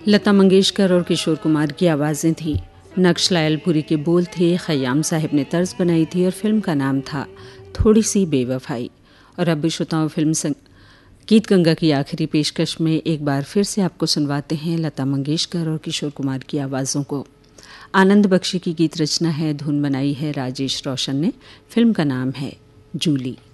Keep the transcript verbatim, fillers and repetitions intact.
लता मंगेशकर और किशोर कुमार की आवाज़ें थीं। नक्श लायलपुरी के बोल थे, खयाम साहब ने तर्ज बनाई थी और फिल्म का नाम था थोड़ी सी बेवफाई। और अब श्रोताओं, फिल्म संग... गीत गंगा की आखिरी पेशकश में एक बार फिर से आपको सुनवाते हैं लता मंगेशकर और किशोर कुमार की आवाज़ों को। आनंद बख्शी की गीत रचना है, धुन बनाई है राजेश रोशन ने। फिल्म का नाम है जूली।